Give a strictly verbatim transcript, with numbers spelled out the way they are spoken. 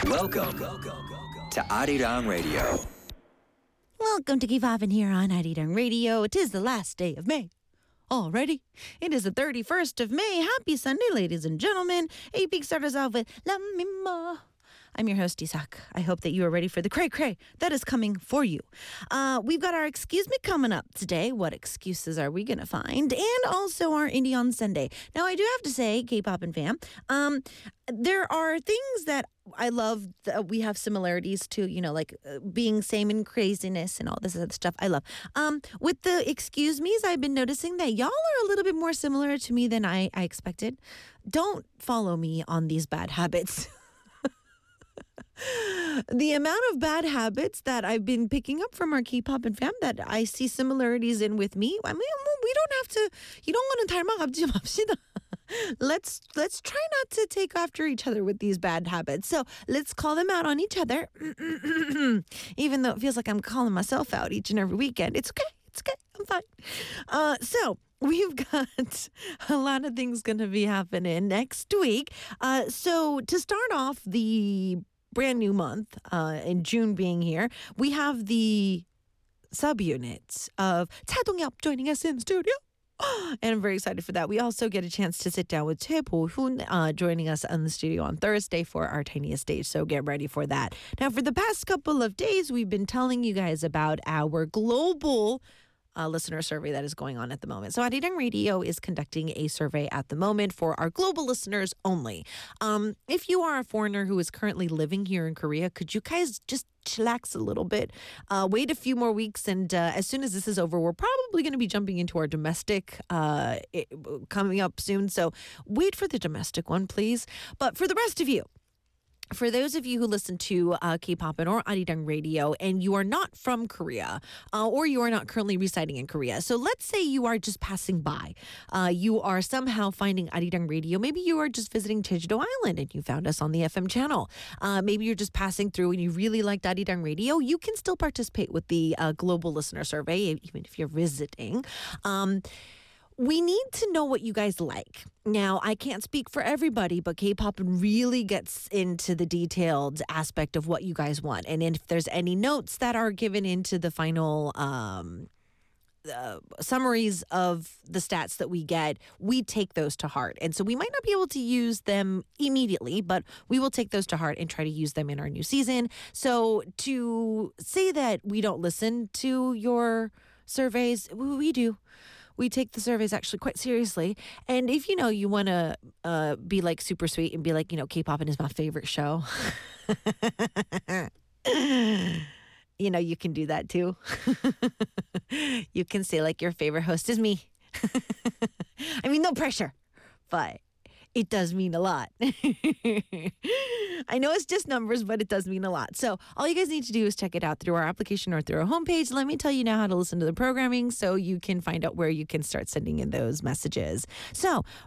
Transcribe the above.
Welcome to Arirang Radio. Welcome to Keep Poppin' here on Arirang Radio. It is the last day of May. Already, it is the thirty-first of May. Happy Sunday, ladies and gentlemen. A peak start us off with La Mima. I'm your host, Isak. I hope that you are ready for the cray-cray that is coming for you. Uh, we've got our Excuse Me coming up today. What excuses are we going to find? And also our Indie on Sunday. Now, I do have to say, K-pop and fam, um, there are things that I love that we have similarities to, you know, like uh, being same in craziness and all this other stuff. I love. Um, with the excuse me's, I've been noticing that y'all are a little bit more similar to me than I, I expected. Don't follow me on these bad habits. The amount of bad habits that I've been picking up from our K-pop and fam that I see similarities in with me. I mean, we don't have to. You don't want to 닮아가지 맙시다. Let's let's try not to take after each other with these bad habits. So let's call them out on each other. Even though it feels like I'm calling myself out each and every weekend. It's okay. It's okay. I'm fine. Uh, so we've got a lot of things going to be happening next week. Uh, so to start off the brand new month, uh, in June being here, we have the subunits of Cha Dong-yeop joining us in studio. And I'm very excited for that. We also get a chance to sit down with Choi Bo-hoon uh, joining us in the studio on Thursday for our tiniest stage. So get ready for that. Now, for the past couple of days, we've been telling you guys about our global Uh, listener survey that is going on at the moment. So Arirang Radio is conducting a survey at the moment for our global listeners only. Um, if you are a foreigner who is currently living here in Korea, could you guys just chillax a little bit? Uh, wait a few more weeks, and uh, as soon as this is over, we're probably going to be jumping into our domestic uh, it, coming up soon. So wait for the domestic one, please. But for the rest of you, for those of you who listen to uh, K-pop or Arirang Radio and you are not from Korea uh, or you are not currently residing in Korea, so let's say you are just passing by. Uh, you are somehow finding Arirang Radio. Maybe you are just visiting Jeju-do Island and you found us on the F M channel. Uh, maybe you're just passing through and you really liked Arirang Radio. You can still participate with the uh, global listener survey, even if you're visiting. Um, We need to know what you guys like. Now, I can't speak for everybody, but K-pop really gets into the detailed aspect of what you guys want. And if there's any notes that are given into the final um, uh, summaries of the stats that we get, we take those to heart. And so we might not be able to use them immediately, but we will take those to heart and try to use them in our new season. So to say that we don't listen to your surveys, we do. We take the surveys actually quite seriously. And if, you know, you want to uh, be like super sweet and be like, you know, K-pop is my favorite show. You know, you can do that too. You can say like your favorite host is me. I mean, no pressure, but it does mean a lot. I know it's just numbers, but it does mean a lot. So all you guys need to do is check it out through our application or through our homepage. Let me tell you now how to listen to the programming so you can find out where you can start sending in those messages. So